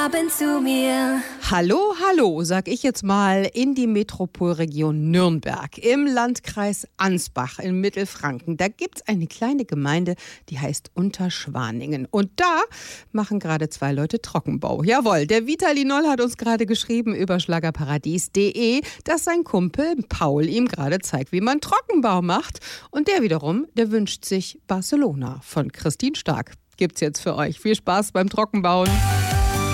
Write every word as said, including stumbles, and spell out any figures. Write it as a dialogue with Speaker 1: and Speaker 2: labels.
Speaker 1: Abend zu mir.
Speaker 2: Hallo, hallo, sag ich jetzt mal, in die Metropolregion Nürnberg im Landkreis Ansbach in Mittelfranken. Da gibt's eine kleine Gemeinde, die heißt Unterschwaningen. Und da machen gerade zwei Leute Trockenbau. Jawohl, der Vitali Noll hat uns gerade geschrieben über schlagerparadies punkt de, dass sein Kumpel Paul ihm gerade zeigt, wie man Trockenbau macht. Und der wiederum, der wünscht sich Barcelona von Christine Stark. Gibt's jetzt für euch. Viel Spaß beim Trockenbauen.